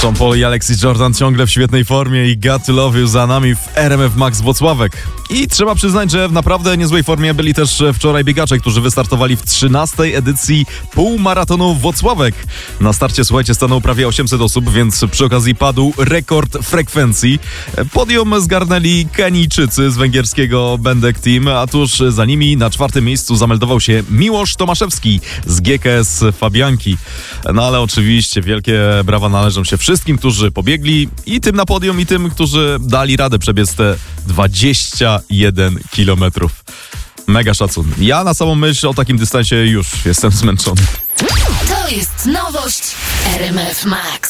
Sean Paul i Alexis Jordan ciągle w świetnej formie i Got to Love You za nami w RMF Max Włocławek. I trzeba przyznać, że w naprawdę niezłej formie byli też wczoraj biegacze, którzy wystartowali w 13. edycji półmaratonu Włocławek. Na starcie, słuchajcie, stanęło prawie 800 osób, więc przy okazji padł rekord frekwencji. Podium zgarnęli Kenijczycy z węgierskiego Bendek Team, a tuż za nimi na 4. miejscu zameldował się Miłosz Tomaszewski z GKS Fabianki. No ale oczywiście wielkie brawa należą się wszystkim, którzy pobiegli, i tym na podium, i tym, którzy dali radę przebiec te 21 kilometrów. Mega szacun. Ja na samą myśl o takim dystansie już jestem zmęczony. To jest nowość RMF Max.